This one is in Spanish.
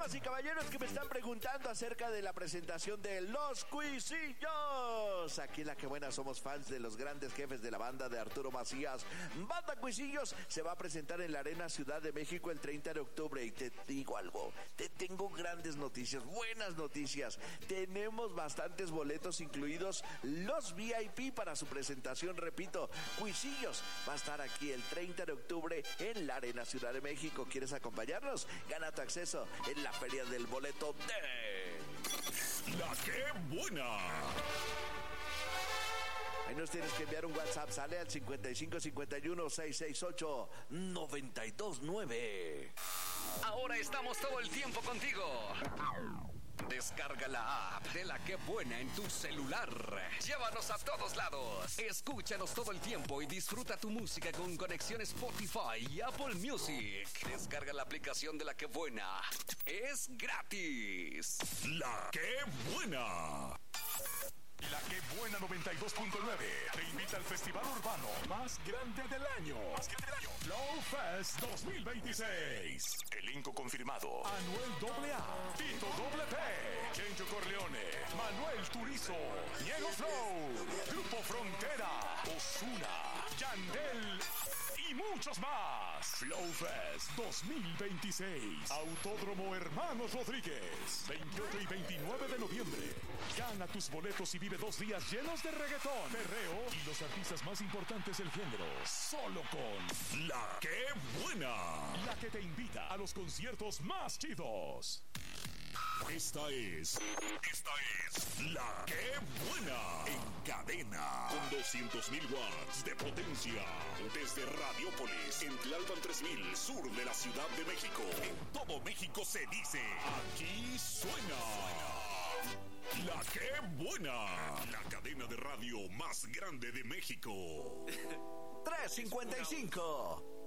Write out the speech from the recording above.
Damas y caballeros que me están preguntando acerca de la presentación de Los Cuisillos. Aquí en La Que Buena somos fans de los grandes jefes de la banda de Arturo Macías. Banda Cuisillos se va a presentar en la Arena Ciudad de México el 30 de octubre. Y te digo algo, te tengo grandes noticias, buenas noticias. Tenemos bastantes boletos, incluidos los VIP para su presentación. Repito, Cuisillos va a estar aquí el 30 de octubre en la Arena Ciudad de México. ¿Quieres acompañarnos? Gana tu acceso en la Feria del Boleto de La Que Buena. Ahí nos tienes que enviar un WhatsApp, sale al 5551-668-929. Ahora estamos todo el tiempo contigo. Descarga la app de La Que Buena en tu celular. Llévanos a todos lados. Escúchanos todo el tiempo y disfruta tu música con conexión Spotify y Apple Music. Descarga la aplicación de La Que Buena. Es gratis. La Que Buena. La Que Buena 92.9 te invita al festival urbano más grande del año. Flow Fest 2026. Elenco confirmado: Anuel AA, Tito P, Chencho Corleone, Manuel Turizo, Diego Flow, Grupo Frontera, Ozuna, Yandel y muchos más. Flow Fest 2026. Autódromo Hermanos Rodríguez. 28 y 29 de noviembre. Gana tus boletos y vive 2 días llenos de reggaetón, perreo y los artistas más importantes del género. Solo con La Que Buena. La que te invita a los conciertos más chidos. Esta es La Que Buena. En cadena, con 200,000 watts de potencia. Desde Radiópolis, en Tlalpan 3000, sur de la Ciudad de México. En todo México se dice: aquí suena La Que Buena. La cadena de radio más grande de México. 355